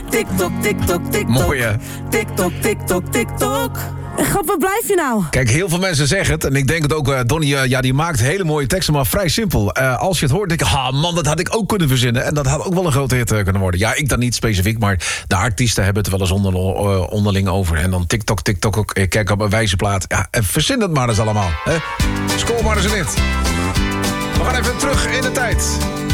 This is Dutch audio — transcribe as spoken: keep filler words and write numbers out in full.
TikTok, TikTok, TikTok. Mooi, hè? TikTok, TikTok, TikTok. Grap, waar blijf je nou? Kijk, heel veel mensen zeggen het. En ik denk het ook, uh, Donnie, uh, ja, die maakt hele mooie teksten, maar vrij simpel. Uh, als je het hoort, denk ik, ah man, dat had ik ook kunnen verzinnen. En dat had ook wel een grote hit uh, kunnen worden. Ja, ik dan niet specifiek, maar de artiesten hebben het wel eens onder, uh, onderling over. En dan TikTok, TikTok ook. Ik kijk op een wijze plaat. Ja, en verzin het maar eens allemaal. Hè? Scoor maar eens een hit. We gaan even terug in de tijd.